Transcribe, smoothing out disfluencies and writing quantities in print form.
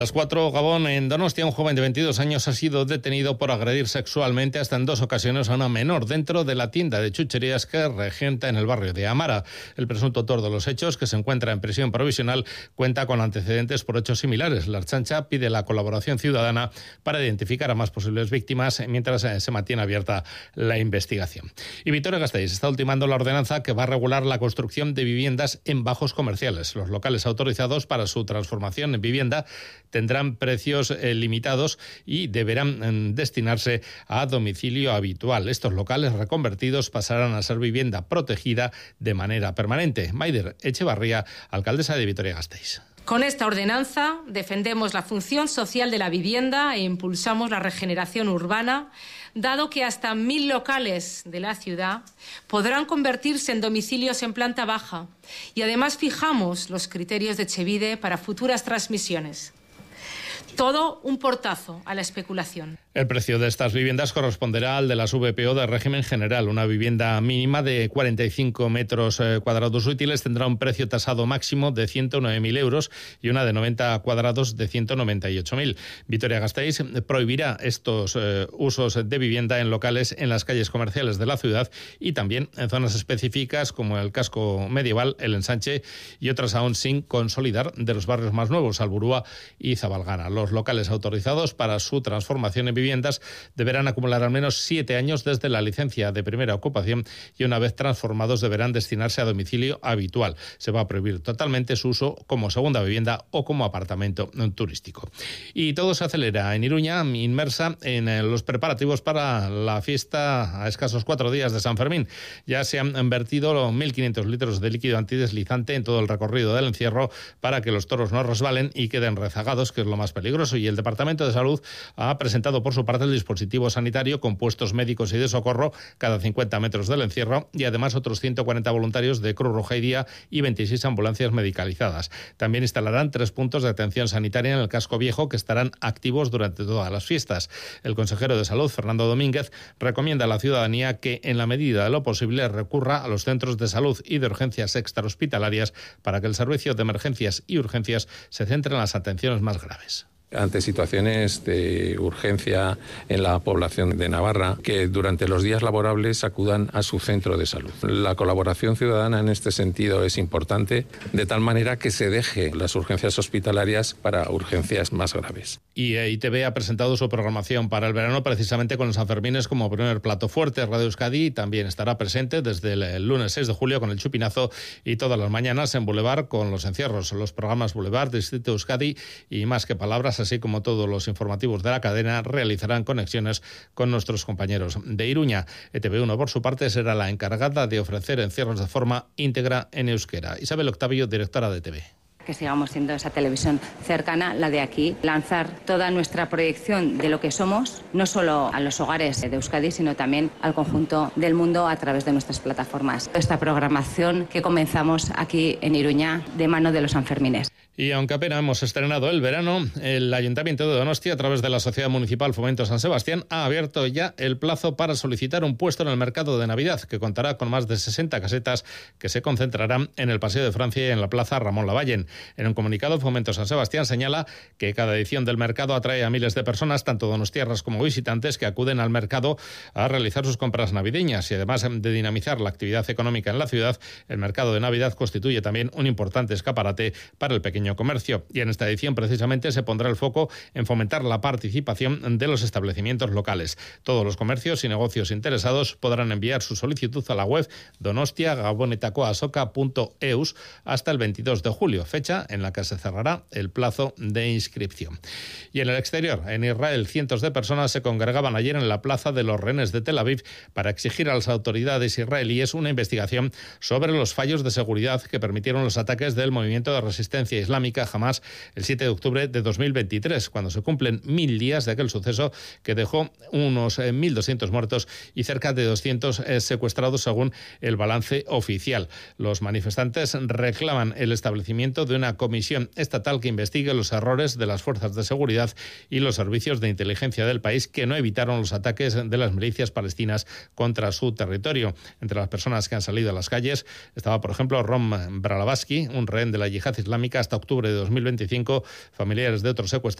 Las 4, Gabón. En Donostia, un joven de 22 años ha sido detenido por agredir sexualmente hasta en 2 ocasiones a una menor dentro de la tienda de chucherías que regenta en el barrio de Amara. El presunto autor de los hechos, que se encuentra en prisión provisional, cuenta con antecedentes por hechos similares. La Ertzaintza pide la colaboración ciudadana para identificar a más posibles víctimas mientras se mantiene abierta la investigación. Y Vitoria-Gasteiz está ultimando la ordenanza que va a regular la construcción de viviendas en bajos comerciales. Los locales autorizados para su transformación en vivienda tendrán precios limitados y deberán destinarse a domicilio habitual. Estos locales reconvertidos pasarán a ser vivienda protegida de manera permanente. Maider Echevarría, alcaldesa de Vitoria-Gasteiz. Con esta ordenanza defendemos la función social de la vivienda e impulsamos la regeneración urbana, dado que hasta 1.000 locales de la ciudad podrán convertirse en domicilios en planta baja y además fijamos los criterios de Etxebide para futuras transmisiones. Todo un portazo a la especulación. El precio de estas viviendas corresponderá al de las VPO de régimen general. Una vivienda mínima de 45 metros cuadrados útiles tendrá un precio tasado máximo de 109.000 euros y una de 90 cuadrados de 198.000. Vitoria-Gasteiz prohibirá estos usos de vivienda en locales en las calles comerciales de la ciudad y también en zonas específicas como el casco medieval, el Ensanche y otras aún sin consolidar de los barrios más nuevos, Alburúa y Zabalgana. Los locales autorizados para su transformación en viviendas deberán acumular al menos 7 años desde la licencia de primera ocupación y una vez transformados deberán destinarse a domicilio habitual. Se va a prohibir totalmente su uso como segunda vivienda o como apartamento turístico. Y todo se acelera en Iruña, inmersa en los preparativos para la fiesta a escasos 4 días de San Fermín. Ya se han vertido 1.500 litros de líquido antideslizante en todo el recorrido del encierro para que los toros no resbalen y queden rezagados, que es lo más peligroso. Y el Departamento de Salud ha presentado por su parte el dispositivo sanitario con puestos médicos y de socorro cada 50 metros del encierro y además otros 140 voluntarios de Cruz Roja y Día y 26 ambulancias medicalizadas. También instalarán 3 puntos de atención sanitaria en el casco viejo que estarán activos durante todas las fiestas. El consejero de Salud, Fernando Domínguez, recomienda a la ciudadanía que en la medida de lo posible recurra a los centros de salud y de urgencias extrahospitalarias para que el servicio de emergencias y urgencias se centre en las atenciones más graves. Ante situaciones de urgencia en la población de Navarra, que durante los días laborables acudan a su centro de salud. La colaboración ciudadana en este sentido es importante, de tal manera que se deje las urgencias hospitalarias para urgencias más graves. Y ITV ha presentado su programación para el verano precisamente con los Sanfermines como primer plato fuerte. Radio Euskadi también estará presente desde el lunes 6 de julio con el chupinazo y todas las mañanas en Boulevard con los encierros. Los programas Boulevard, Distrito Euskadi y Más que Palabras, así como todos los informativos de la cadena, realizarán conexiones con nuestros compañeros de Iruña. ETV1, por su parte, será la encargada de ofrecer encierros de forma íntegra en euskera. Isabel Octavio, directora de ETV. Que sigamos siendo esa televisión cercana, la de aquí, lanzar toda nuestra proyección de lo que somos, no solo a los hogares de Euskadi, sino también al conjunto del mundo a través de nuestras plataformas. Esta programación que comenzamos aquí en Iruña de mano de los Sanfermines. Y aunque apenas hemos estrenado el verano, el Ayuntamiento de Donostia, a través de la Sociedad Municipal Fomento San Sebastián, ha abierto ya el plazo para solicitar un puesto en el mercado de Navidad, que contará con más de 60 casetas que se concentrarán en el Paseo de Francia y en la Plaza Ramón Lavallen. En un comunicado, Fomento San Sebastián señala que cada edición del mercado atrae a miles de personas, tanto donostiarras como visitantes, que acuden al mercado a realizar sus compras navideñas. Y además de dinamizar la actividad económica en la ciudad, el mercado de Navidad constituye también un importante escaparate para el pequeño comercio. Y en esta edición precisamente se pondrá el foco en fomentar la participación de los establecimientos locales. Todos los comercios y negocios interesados podrán enviar su solicitud a la web donostiagabonetakoazoka.eus hasta el 22 de julio, fecha en la que se cerrará el plazo de inscripción. Y en el exterior, en Israel, cientos de personas se congregaban ayer en la Plaza de los Rehenes de Tel Aviv para exigir a las autoridades israelíes una investigación sobre los fallos de seguridad que permitieron los ataques del movimiento de resistencia islámica Hamás el 7 de octubre de 2023, cuando se cumplen 1000 días de aquel suceso que dejó unos 1.200 muertos y cerca de 200 secuestrados según el balance oficial. Los manifestantes reclaman el establecimiento de una comisión estatal que investigue los errores de las fuerzas de seguridad y los servicios de inteligencia del país que no evitaron los ataques de las milicias palestinas contra su territorio. Entre las personas que han salido a las calles estaba, por ejemplo, Rom Bralabasky, un rehén de la yihad islámica hasta octubre de 2025, familiares de otros secuestrados